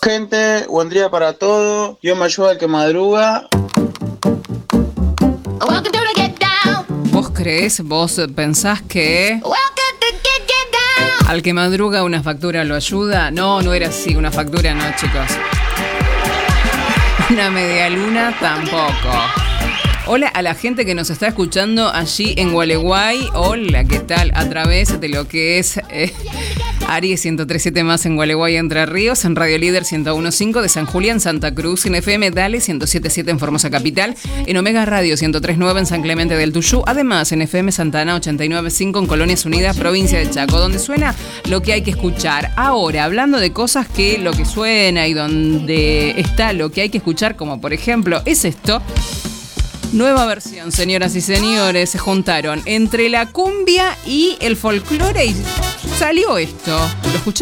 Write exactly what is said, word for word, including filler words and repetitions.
Gente, buen día para todo. Yo me ayudo al que madruga. ¿Vos crees, vos pensás que al que madruga una factura lo ayuda? No, no era así, una factura no, chicos. Una media luna tampoco. Hola a la gente que nos está escuchando allí en Gualeguay. Hola, ¿qué tal? A través de lo que es eh, Aries ciento tres punto siete más en Gualeguay, Entre Ríos, en Radio Líder ciento uno punto cinco de San Julián, Santa Cruz, en F M Dale ciento siete punto siete en Formosa Capital, en Omega Radio ciento tres punto nueve en San Clemente del Tuyú, además en F M Santana ochenta y nueve punto cinco en Colonias Unidas, provincia de Chaco, donde suena lo que hay que escuchar. Ahora, hablando de cosas que lo que suena y donde está lo que hay que escuchar, como por ejemplo es esto. Nueva versión, señoras y señores, se juntaron entre la cumbia y el folclore y salió esto. ¿Lo escuchamos?